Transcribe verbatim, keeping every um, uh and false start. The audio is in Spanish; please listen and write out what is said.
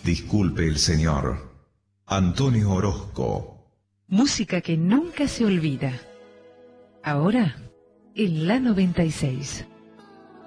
Disculpe el señor. Antonio Orozco. Música que nunca se olvida. Ahora, en la noventa y seis.